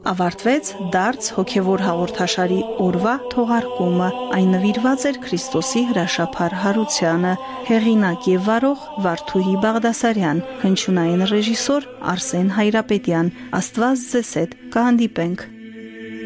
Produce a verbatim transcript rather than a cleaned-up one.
Ավարտվեց դարձ հոգևոր հաղորդաշարի օրվա թողարկումը, այն նվիրված էր Քրիստոսի հրաշափառ հարությանը, հեղինակ եւ վարող Վարդուհի Բաղդասարյան, հնչյունային ռեժիսոր Արսեն Հայրապետյան, Աստված ձեզ հետ, կհանդիպենք։